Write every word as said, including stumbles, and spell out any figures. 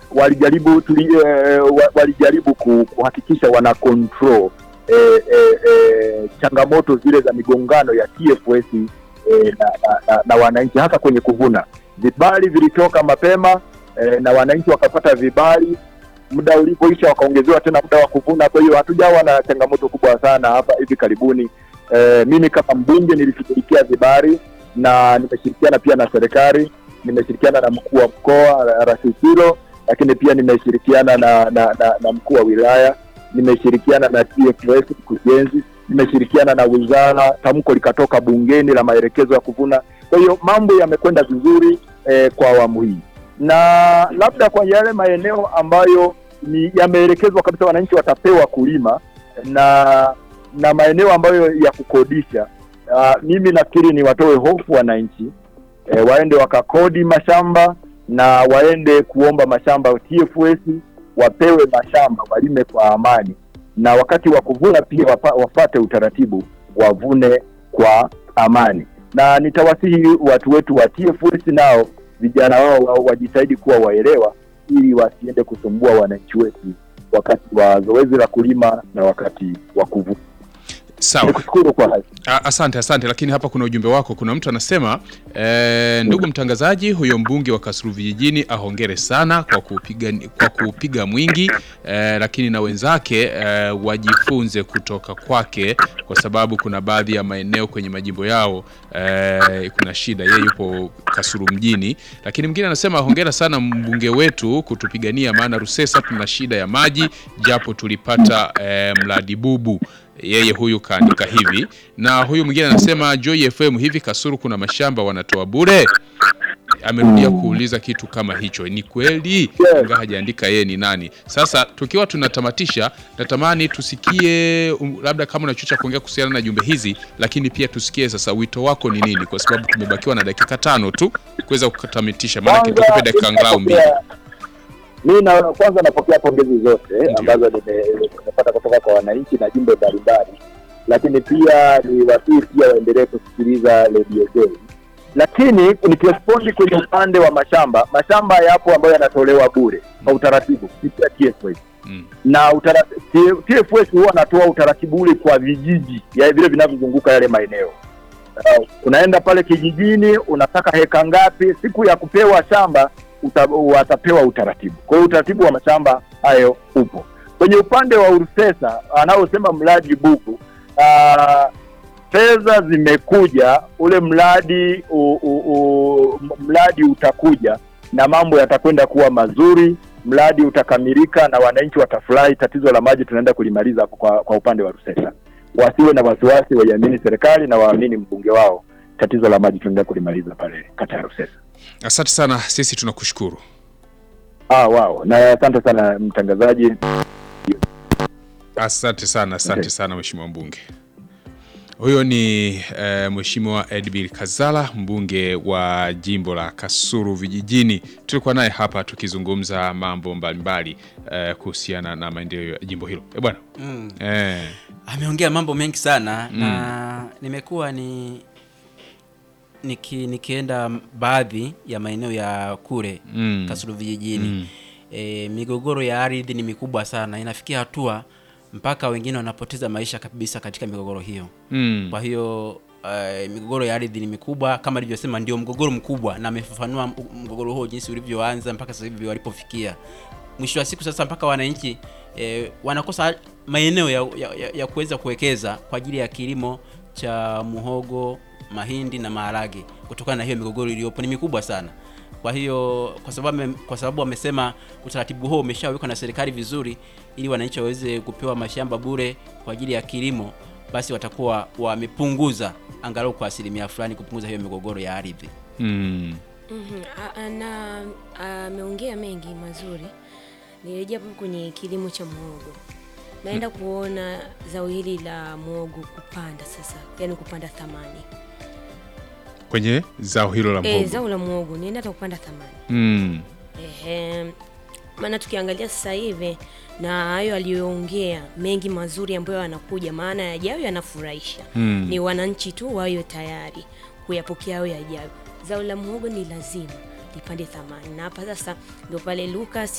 walijaribu tuli, eh, walijaribu kuhakikisha wana control eh, eh, eh, changamoto zile za migongano ya T F S eh, na, na, na, na wananchi hasa kwenye kuvuna. Vibali vilitoka mapema eh, na wananchi wakapata vibali, muda ulipoisha wakaongezewa tena muda wa kuvuna. Kwa hiyo hatujawa na changamoto kubwa sana hapa hivi karibuni. Eh, mimi kama mbunge nilishughulikia vibali na nimeshirikiana pia na serikali, nimeshirikiana na mkuu wa mkoa Rasisiro, lakini pia nimeshirikiana na na, na, na mkuu wa wilaya, nimeshirikiana na T F S kujenzi, nimeshirikiana na wizara, tamko likatoka bungeni la maelekezo ya kuvuna. Kwa hiyo mambo yamekwenda vizuri eh, kwa awamu hii. Na labda kwa yale maeneo ambayo ni yameelekezwa kabisa wananchi watapewa kulima na na maeneo ambayo ya kukodisha, uh, mimi nafikiri ni watoe hofu wananchi, e, waende wakakodi mashamba na waende kuomba mashamba T F S, wapewe mashamba walime kwa amani, na wakati wa kuvuna pia wapa, wafate utaratibu wavune kwa amani. Na nitawasihi watu wetu wa T F S nao vijana wao wajitahidi kuwa waelewa, ili wasiende kusumbua wananchi wetu wakati wa zoezi la kulima na wakati wa kuvuna. Sawa. Nikushukuru kwa hayo. Asante, asante. Lakini hapa kuna ujumbe wako. Kuna mtu anasema e, ndugu mtangazaji, huyo mbunge wa Kasulu vijijini ahongere sana kwa kupiga kwa kupiga mwingi, e, lakini na wenzake e, wajifunze kutoka kwake, kwa sababu kuna baadhi ya maeneo kwenye majimbo yao e, kuna shida. Yeye yupo Kasulu mjini. Lakini mwingine anasema hongera sana mbunge wetu kutupigania, maana Rusesa tuna shida ya maji japo tulipata e, mradi bubu. Yeye huyu kaandika hivi. Na huyu mwingine anasema Joy F M, hivi Kasulu kuna mashamba wanatoa bure? Amerudia kuuliza kitu kama hicho. Ni kweli? Ingawa hajaandika yeye ni nani. Sasa tukiwa tunatamatisha, natamani tusikie um, labda kama una chochote kuongea kuhusiana na jumbe hizi, lakini pia tusikie sasa wito wako ni nini, kwa sababu tumebakiwa na dakika tano tu kuweza kukatamitisha, maana kitukupe dakika angalau mbili. Mimi na kwanza napokea pongezi zote ambazo nimepata kutoka kwa wananchi na jimbo mbalimbali, lakini pia ni wasihi pia waendelee kusikiliza Radio Joy. Lakini nikirespondi kwenye upande wa mashamba, mashamba yapo ambayo yanatolewa bure kwa utaratibu kupitia T F S. Mm. Na utaratibu T F S huwa anatoa utaratibu ule kwa vijiji ya vile vinavyozunguka yale maeneo. Uh, unaenda pale kijijini, unataka heka ngapi, siku ya kupewa shamba watapewa utaratibu. Kwa hiyo utaratibu wa mashamba hayo upo. Kwenye upande wa Rusesa anaosema mradi bubu, uh, fedha zimekuja, ule mradi u, u, u, mradi utakuja na mambo yatakwenda kuwa mazuri, mradi utakamilika na wananchi watafurahi. Tatizo la maji tunaenda kulimaliza kwa, kwa upande wa Rusesa. Wasiwe na wasiwasi, waiamini serikali na waamini mbunge wao. Tatizo la maji tunaenda kulimaliza pale kata ya Rusesa. Asante sana, sisi tunakushukuru. Ah, wow. Na asante sana mtangazaji. Asante sana, asante sana mheshimiwa mbunge. Huyo ni e, mheshimiwa Edbil Kazala, mbunge wa jimbo la Kasulu vijijini. Tulikuwa naye hapa tukizungumza mambo mbalimbali e, kuhusiana na maendeleo ya jimbo hilo. Eh bwana. Mm. Eh. Ameongea mambo mengi sana. Mm. Na nimekuwa ni Niki, nikienda baadhi ya maeneo ya kule mm. Kasulu vijijini. Mm. E, migogoro ya ardhi ni mikubwa sana. Inafikia hatua mpaka wengine wanapoteza maisha kabisa katika migogoro hiyo. Mm. Kwa hiyo uh, migogoro ya ardhi ni mikubwa, kama nilivyosema ndio mgogoro mkubwa, na amefafanua mgogoro huo jinsi ulivyoanza mpaka sasa hivi walipofikia. Mwisho wa siku sasa mpaka wananchi e, wanakosa maeneo ya, ya, ya, ya kuweza kuwekeza kwa ajili ya kilimo cha muhogo, mahindi na maharage, kutokana na hiyo migogoro iliyopo ni mikubwa sana. Kwa hiyo kwa sababu kwa sababu wamesema utaratibu huo umeshawekwa na serikali vizuri ili wananchi waweze kupewa mashamba bure kwa ajili ya kilimo, basi watakuwa wamepunguza angalau kwa asilimia fulani kupunguza hiyo migogoro ya ardhi. Mm. Mhm. Na ameongea mengi mazuri. Nirejea hapo kwenye kilimo cha muhogo. Naenda kuona zao hili la muhogo kupanda sasa, yani kupanda thamani. Kwenye zao hilo la muhogo. Eh, zao la muhogo nienda kupanda thamani. Mm. Ehe. Maana tukiangalia sasa hivi na hayo aliyoongea mengi mazuri ambayo yanakuja, maana yajayo yanafurahisha. Mm. Ni wananchi tu wao tayari kuyapokea hayo yajayo. Zao la muhogo ni lazima lipande thamani. Na hapa sasa ndio pale Lucas